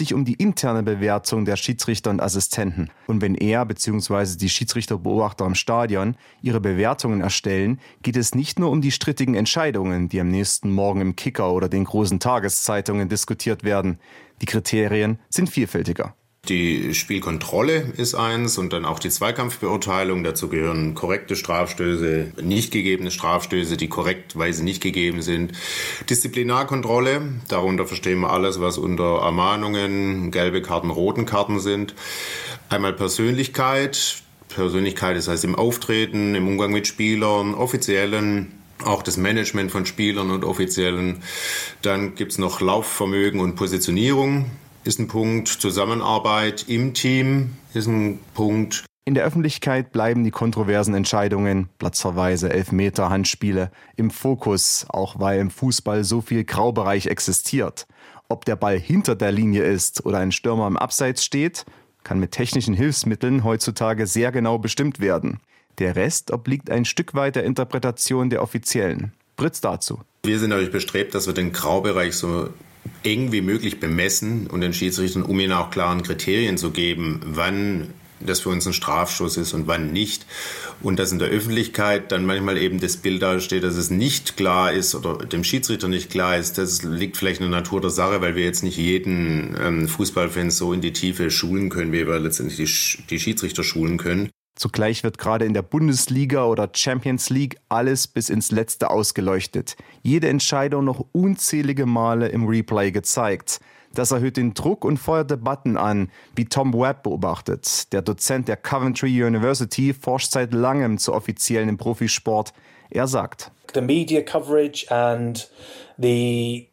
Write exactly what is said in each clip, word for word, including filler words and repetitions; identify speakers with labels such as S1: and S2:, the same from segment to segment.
S1: sich um die interne Bewertung der Schiedsrichter und Assistenten. Und wenn er bzw. die Schiedsrichterbeobachter im Stadion ihre Bewertungen erstellen, geht es nicht nur um die strittigen Entscheidungen, die am nächsten Morgen im Kicker oder den großen Tageszeitungen diskutiert werden. Die Kriterien sind vielfältiger.
S2: Die Spielkontrolle ist eins und dann auch die Zweikampfbeurteilung. Dazu gehören korrekte Strafstöße, nicht gegebene Strafstöße, die korrektweise nicht gegeben sind. Disziplinarkontrolle, darunter verstehen wir alles, was unter Ermahnungen, gelbe Karten, roten Karten sind. Einmal Persönlichkeit. Persönlichkeit, das heißt im Auftreten, im Umgang mit Spielern, Offiziellen, auch das Management von Spielern und Offiziellen. Dann gibt es noch Laufvermögen und Positionierung. Ist ein Punkt. Zusammenarbeit im Team ist ein Punkt.
S1: In der Öffentlichkeit bleiben die kontroversen Entscheidungen, Platzverweise, Elfmeter, Handspiele, im Fokus, auch weil im Fußball so viel Graubereich existiert. Ob der Ball hinter der Linie ist oder ein Stürmer im Abseits steht, kann mit technischen Hilfsmitteln heutzutage sehr genau bestimmt werden. Der Rest obliegt ein Stück weit der Interpretation der Offiziellen. Fritz dazu.
S2: Wir sind natürlich bestrebt, dass wir den Graubereich so eng wie möglich bemessen und den Schiedsrichtern, um ihnen auch klaren Kriterien zu geben, wann das für uns ein Strafstoß ist und wann nicht. Und dass in der Öffentlichkeit dann manchmal eben das Bild dasteht, dass es nicht klar ist oder dem Schiedsrichter nicht klar ist, das liegt vielleicht in der Natur der Sache, weil wir jetzt nicht jeden ähm, Fußballfan so in die Tiefe schulen können, wie wir letztendlich die, die Schiedsrichter schulen können.
S1: Zugleich wird gerade in der Bundesliga oder Champions League alles bis ins Letzte ausgeleuchtet. Jede Entscheidung noch unzählige Male im Replay gezeigt. Das erhöht den Druck und feuert Debatten an, wie Tom Webb beobachtet. Der Dozent der Coventry University forscht seit langem zu Offiziellen im Profisport. Er sagt:
S3: The media coverage and the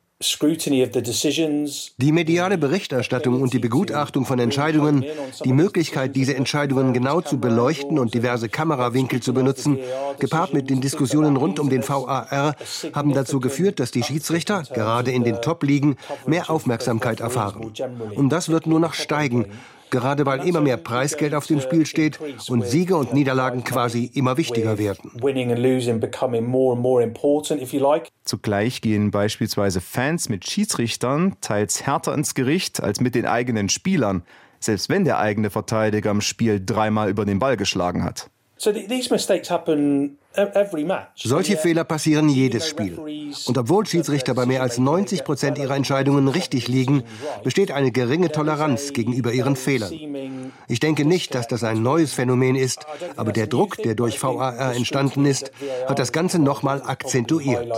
S4: Die mediale Berichterstattung und die Begutachtung von Entscheidungen, die Möglichkeit, diese Entscheidungen genau zu beleuchten und diverse Kamerawinkel zu benutzen, gepaart mit den Diskussionen rund um den V A R, haben dazu geführt, dass die Schiedsrichter, gerade in den Top-Ligen, mehr Aufmerksamkeit erfahren. Und das wird nur noch steigen, gerade weil immer mehr Preisgeld auf dem Spiel steht und Siege und Niederlagen quasi immer wichtiger werden.
S1: Zugleich gehen beispielsweise Fans mit Schiedsrichtern teils härter ins Gericht als mit den eigenen Spielern, selbst wenn der eigene Verteidiger im Spiel dreimal über den Ball geschlagen hat.
S4: Solche Fehler passieren jedes Spiel. Und obwohl Schiedsrichter bei mehr als neunzig Prozent ihrer Entscheidungen richtig liegen, besteht eine geringe Toleranz gegenüber ihren Fehlern. Ich denke nicht, dass das ein neues Phänomen ist, aber der Druck, der durch V A R entstanden ist, hat das Ganze nochmal akzentuiert.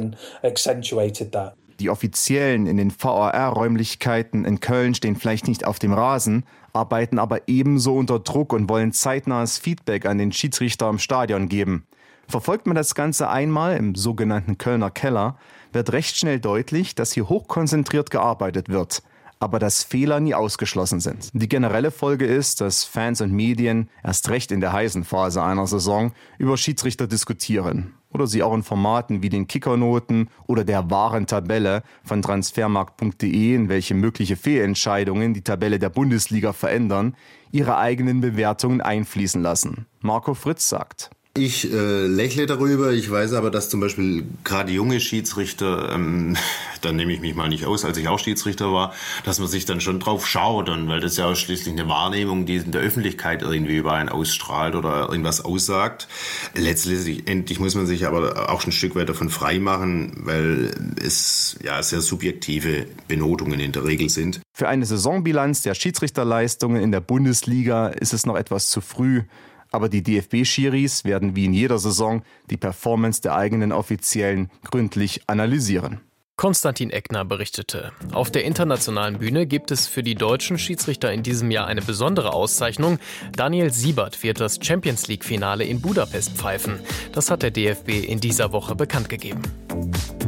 S1: Die Offiziellen in den V A R-Räumlichkeiten in Köln stehen vielleicht nicht auf dem Rasen, arbeiten aber ebenso unter Druck und wollen zeitnahes Feedback an den Schiedsrichter im Stadion geben. Verfolgt man das Ganze einmal im sogenannten Kölner Keller, wird recht schnell deutlich, dass hier hochkonzentriert gearbeitet wird, aber dass Fehler nie ausgeschlossen sind. Die generelle Folge ist, dass Fans und Medien erst recht in der heißen Phase einer Saison über Schiedsrichter diskutieren oder sie auch in Formaten wie den Kickernoten oder der wahren Tabelle von transfermarkt punkt de, in welche mögliche Fehlentscheidungen die Tabelle der Bundesliga verändern, ihre eigenen Bewertungen einfließen lassen. Marco Fritz sagt:
S2: Ich äh, lächle darüber. Ich weiß aber, dass zum Beispiel gerade junge Schiedsrichter, ähm, da nehme ich mich mal nicht aus, als ich auch Schiedsrichter war, dass man sich dann schon drauf schaut, und weil das ja auch schließlich eine Wahrnehmung, die in der Öffentlichkeit irgendwie über einen ausstrahlt oder irgendwas aussagt. Letztlich endlich muss man sich aber auch ein Stück weit davon frei machen, weil es ja sehr subjektive Benotungen in der Regel sind.
S1: Für eine Saisonbilanz der Schiedsrichterleistungen in der Bundesliga ist es noch etwas zu früh. Aber die D F B-Schiris werden wie in jeder Saison die Performance der eigenen Offiziellen gründlich analysieren.
S5: Konstantin Eckner berichtete. Auf der internationalen Bühne gibt es für die deutschen Schiedsrichter in diesem Jahr eine besondere Auszeichnung. Daniel Siebert wird das Champions-League-Finale in Budapest pfeifen. Das hat der D F B in dieser Woche bekannt gegeben.